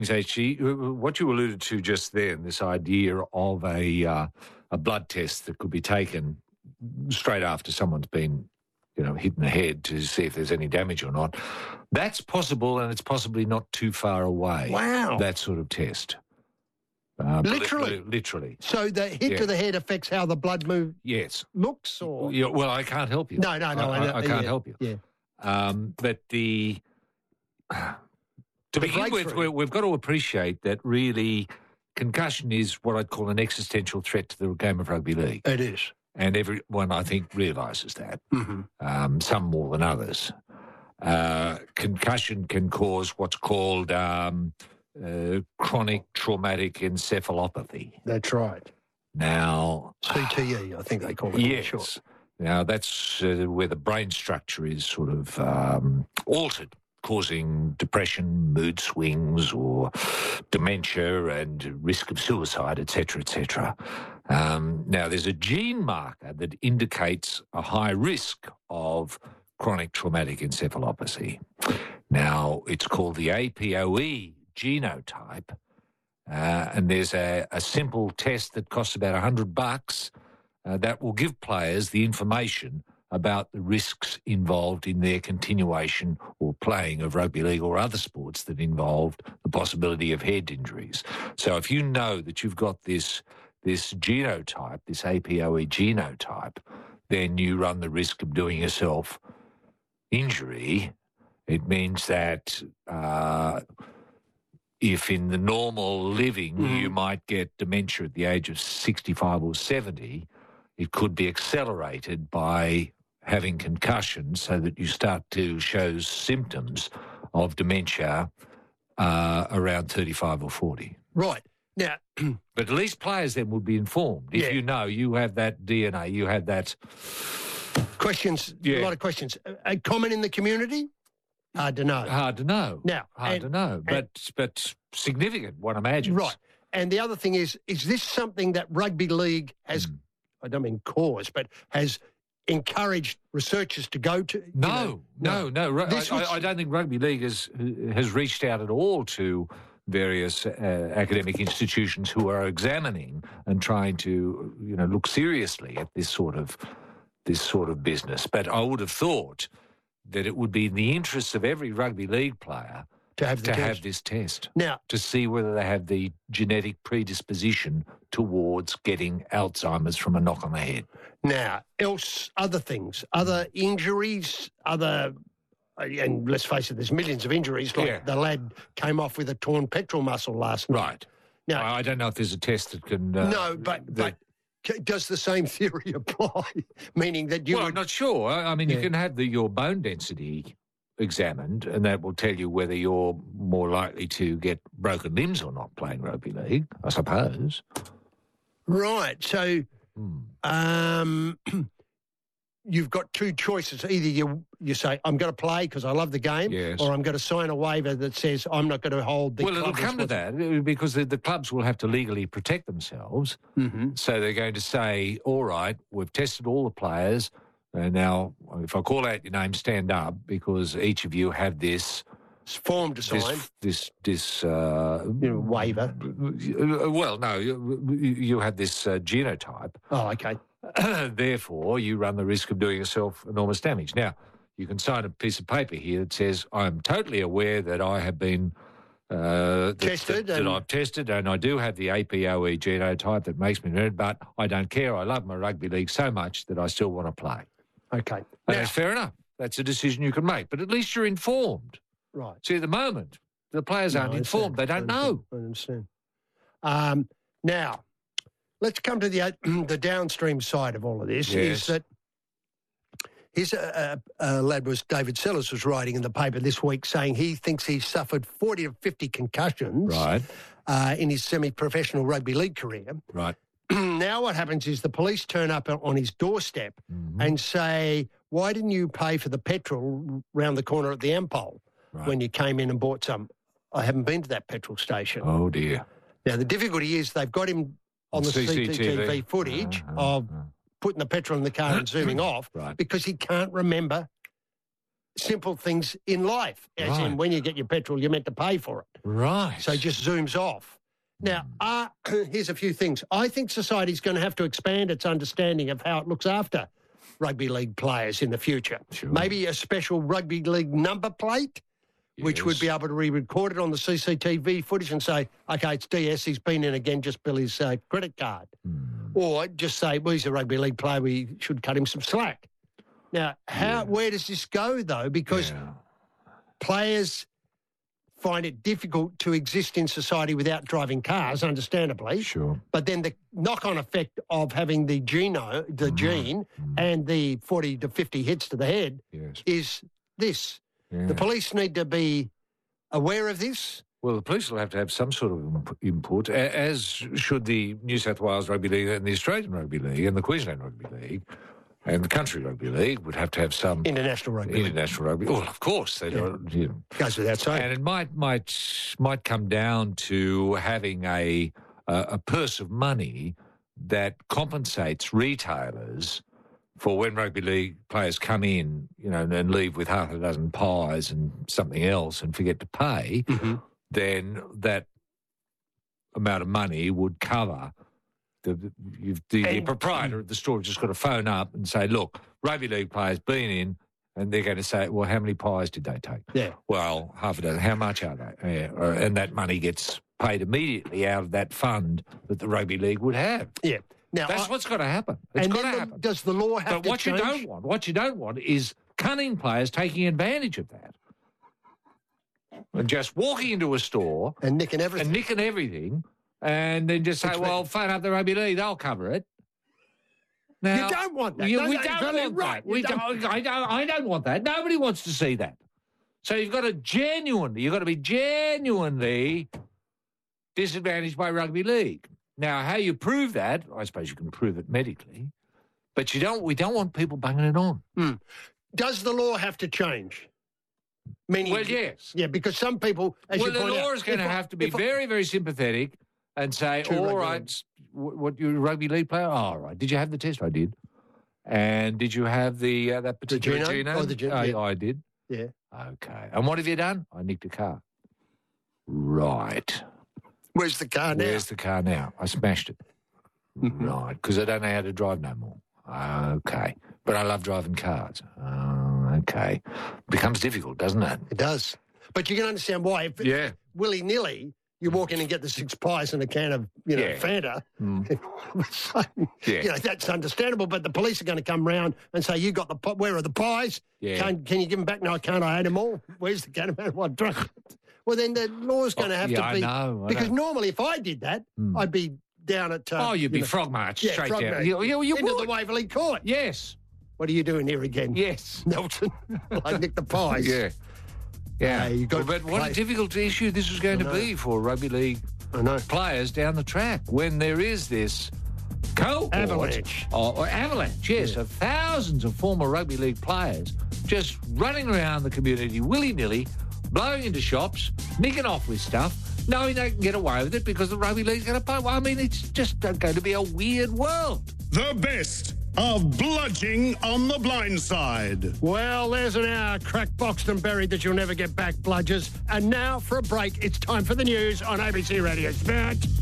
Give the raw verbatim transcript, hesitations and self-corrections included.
You say, she, what you alluded to just then, this idea of a uh, a blood test that could be taken straight after someone's been, you know, hit in the head to see if there's any damage or not, that's possible, and it's possibly not too far away. Wow. That sort of test. Uh, literally? Li- literally. So the hit yeah. to the head affects how the blood move yes. looks? Or yeah, Well, I can't help you. No, no, no. I, I, I can't yeah, help you. Yeah. Um, but the... To the begin with, we, we've got to appreciate that really concussion is what I'd call an existential threat to the game of rugby league. It is. And everyone, I think, realises that, mm-hmm. um, some more than others. Uh, concussion can cause what's called um, uh, chronic traumatic encephalopathy. That's right. Now... C T E, I think they call it. Yes. Sure. Now, that's uh, where the brain structure is sort of um, altered, causing depression, mood swings, or dementia and risk of suicide, et cetera, et cetera. Um, now, there's a gene marker that indicates a high risk of chronic traumatic encephalopathy. Now, it's called the A P O E genotype, uh, and there's a, a simple test that costs about one hundred bucks uh, that will give players the information about the risks involved in their continuation or playing of rugby league or other sports that involved the possibility of head injuries. So if you know that you've got this this genotype, this A P O E genotype, then you run the risk of doing yourself injury. It means that uh, if in the normal living mm. you might get dementia at the age of sixty-five or seventy, it could be accelerated by having concussion so that you start to show symptoms of dementia uh, around thirty-five or forty. Right. Now, but at least players then would be informed. If yeah. you know you have that D N A, you have that... Questions, yeah. a lot of questions. Uh, common in the community? Hard to know. Hard to know. Now, Hard and, to know, but but significant, one imagines. Right. And the other thing is, is this something that rugby league has, mm. I don't mean caused, but has encouraged researchers to go to? No, know, no, no. no. I, was... I, I don't think rugby league has, has reached out at all to various uh, academic institutions who are examining and trying to, you know, look seriously at this sort of this sort of business. But I would have thought that it would be in the interests of every rugby league player to have, the to test. have this test. Now, to see whether they have the genetic predisposition towards getting Alzheimer's from a knock on the head. Now, else, other things, other injuries, other, and let's face it, there's millions of injuries. Like yeah. the lad came off with a torn pectoral muscle last night. Right. Now, I don't know if there's a test that can... Uh, no, but... that, but does the same theory apply? Meaning that you... Well, would... I'm not sure. I mean, yeah. you can have the, your bone density examined, and that will tell you whether you're more likely to get broken limbs or not playing rugby league, I suppose. Right. So hmm. um, you've got two choices. Either you you say, I'm going to play because I love the game, yes. or I'm going to sign a waiver that says I'm not going to hold the Well, it'll come to that because the, the clubs will have to legally protect themselves. Mm-hmm. So they're going to say, all right, we've tested all the players, and now if I call out your name, stand up, because each of you have this... form to sign. This, this, this uh, you know, waiver. Well, no, you, you have this uh, genotype. Oh, okay. Therefore, you run the risk of doing yourself enormous damage. Now, you can sign a piece of paper here that says, I'm totally aware that I have been uh, tested. That, that, and... that I've tested, and I do have the A P O E genotype that makes me nerd, but I don't care. I love my rugby league so much that I still want to play. Okay. And now... that's fair enough. That's a decision you can make, but at least you're informed. Right. See, at the moment, the players aren't no, informed. They don't I know. I understand. Um, now, let's come to the the downstream side of all of this. Yes. Is that his uh, uh, lad was David Sellers was writing in the paper this week saying he thinks he's suffered forty to fifty concussions right. uh, in his semi-professional rugby league career. Right. Now what happens is the police turn up on his doorstep mm-hmm. and say, why didn't you pay for the petrol round the corner at the Ampol? Right. When you came in and bought some? I haven't been to that petrol station. Oh, dear. Now, the difficulty is they've got him on the C C T V footage uh, uh, of uh. putting the petrol in the car and zooming off right. because he can't remember simple things in life. As Right. in, when you get your petrol, you're meant to pay for it. Right. So it just zooms off. Now, uh, here's a few things. I think society's going to have to expand its understanding of how it looks after rugby league players in the future. Sure. Maybe a special rugby league number plate, which would Yes. be able to re-record it on the C C T V footage and say, okay, it's D S, he's been in again, just bill his uh, credit card. Mm. Or just say, well, he's a rugby league player, we should cut him some slack. Now, how Yeah. where does this go, though? Because Yeah. players find it difficult to exist in society without driving cars, understandably. Sure. But then the knock-on effect of having the geno, the Mm. gene, Mm. and the forty to fifty hits to the head Yes. is this. Yeah. The police need to be aware of this. Well, the police will have to have some sort of imp- input, a- as should the New South Wales Rugby League and the Australian Rugby League and the Queensland Rugby League and the Country Rugby League would have to have some International rugby. league. international rugby. Well, of course, they Yeah. don't. You know. Goes without saying. And it might might might come down to having a a, a purse of money that compensates retailers for when rugby league players come in, you know, and leave with half a dozen pies and something else and forget to pay. Mm-hmm. Then that amount of money would cover the the, you've- the, the And- proprietor of the store. Just got to phone up and say, "Look, rugby league players been in," and they're going to say, "Well, how many pies did they take?" Yeah. Well, half a dozen. How much are they? Yeah, or- and that money gets paid immediately out of that fund that the rugby league would have. Yeah. Now, That's I- what's got to happen. It's and got to then the- happen. does the law have But to what change? you don't want, what you don't want, is cunning players taking advantage of that and just walking into a store And nicking everything. and nicking everything, and then just say, Which "Well, way- phone up the rugby league; they'll cover it." Now, you don't want that. you- No, we no, don't exactly want right. that. You We don't- don't, I don't. I don't want that. Nobody wants to see that. So you've got to genuinely, you've got to be genuinely disadvantaged by rugby league. Now, how you prove that? I suppose you can prove it medically, but you don't. We don't want people banging it on. Does the law have to change? Meaning, Well, yes. Yeah, because some people, as Well, you the point law out, is going to if I- have to be if I- very, very sympathetic and say, To all rugby right, league. what, what you're a rugby league player? Oh, all right. Did you have the test? I did. And did you have the uh, that particular genome? genome? Oh, the gen- I, yeah. I did. Yeah. Okay. And what have you done? I nicked a car. Right. Where's the car now? Where's the car now? I smashed it. Mhm. Right. Because I don't know how to drive no more. Okay. But I love driving cars. Oh, okay. Becomes difficult, doesn't it? It does. But you can understand why. If Yeah. willy-nilly, you walk in and get the six pies and a can of, you know, Yeah. Fanta, Mm. all of a sudden, Yeah. you know, that's understandable. But the police are going to come round and say, you got the, pi- where are the pies? Yeah. Can, can you give them back? No, I can't. I ate them all. Where's the can of what drunk? Well, then the law's going to Oh, have yeah, to be. I know. I because know. normally, if I did that, Mm. I'd be down at. Uh, Oh, you'd be you know, frog marched yeah, straight frog down. march. You, you, you into would. the Waverley Court. Yes. What are you doing here again? Yes. Nelson. I nicked the pies. Yeah. Yeah. Uh, you got Well, but what play- a difficult issue this is going I to know. be for rugby league I know. players down the track when there is this cohort Avalanche. or, or avalanche, yes, of thousands of former rugby league players just running around the community willy-nilly, blowing into shops, nicking off with stuff, knowing they can get away with it because the rugby league's going to pay. Well, I mean, it's just going to be a weird world. The best of Bludging on the Blind Side. Well, there's an hour cracked, boxed and buried that you'll never get back, bludgers. And now for a break, it's time for the news on A B C Radio Sport.